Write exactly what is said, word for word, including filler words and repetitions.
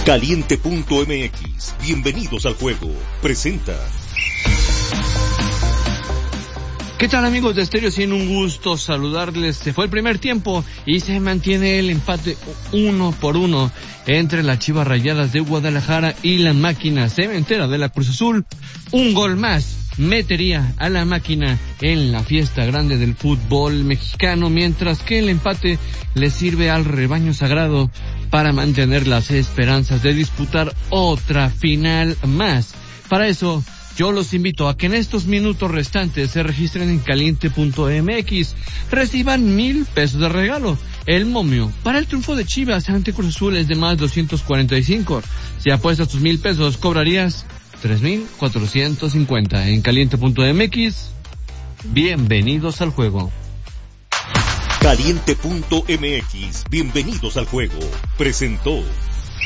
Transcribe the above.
Caliente punto m x, bienvenidos al juego, presenta. ¿Qué tal, amigos de Stereo cien? Un gusto saludarles. Se fue el primer tiempo y se mantiene el empate uno por uno entre las Chivas Rayadas de Guadalajara y la Máquina Cementera de la Cruz Azul. Un gol más metería a la Máquina en la fiesta grande del fútbol mexicano, mientras que el empate le sirve al rebaño sagrado para mantener las esperanzas de disputar otra final más. Para eso, yo los invito a que en estos minutos restantes se registren en caliente punto m x, reciban mil pesos de regalo. El momio para el triunfo de Chivas ante Cruz Azul es de más doscientos cuarenta y cinco. Si apuestas tus mil pesos, cobrarías tres mil cuatrocientos cincuenta. En caliente punto m x, bienvenidos al juego. Caliente punto m x, bienvenidos al juego, presentó.